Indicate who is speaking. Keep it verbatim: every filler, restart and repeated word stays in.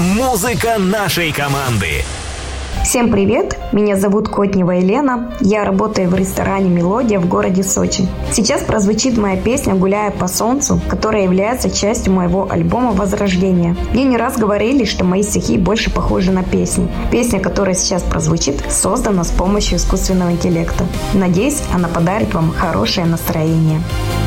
Speaker 1: Музыка нашей команды.
Speaker 2: Всем привет! Меня зовут Котнева Елена. Я работаю в ресторане «Мелодия» в городе Сочи. Сейчас прозвучит моя песня «Гуляя по солнцу», которая является частью моего альбома «Возрождение». Мне не раз говорили, что мои стихи больше похожи на песни. Песня, которая сейчас прозвучит, создана с помощью искусственного интеллекта. Надеюсь, она подарит вам хорошее настроение.